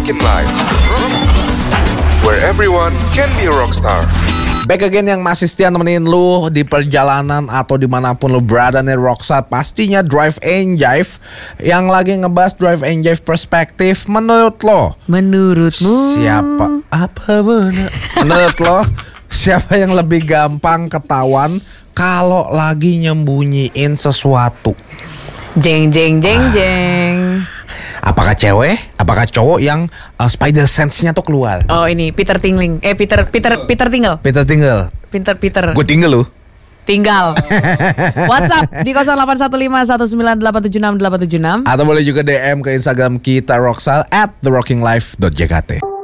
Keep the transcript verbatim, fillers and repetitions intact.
Rockin' Life, where everyone can be a rockstar. Back again yang masih setia nemenin lu di perjalanan atau dimanapun lu berada nih Rockstar. Pastinya Drive and Jive yang lagi ngebahas Drive and Jive perspektif. Menurut lo, Menurutmu siapa? Apa bener? Menurut lo, siapa yang lebih gampang ketahuan kalau lagi nyembunyiin sesuatu? Jeng jeng jeng jeng. Apakah cewek? Apakah cowok yang uh, spider sense-nya tuh keluar? Oh ini Peter Tingling. Eh Peter Peter Peter Tinggal. Peter tinggal. Peter Peter. Gue tinggal lu. Tinggal. WhatsApp di nol delapan satu lima satu sembilan delapan tujuh enam delapan tujuh enam. Atau boleh juga D M ke Instagram kita Rockstar at the rocking life dot j k t.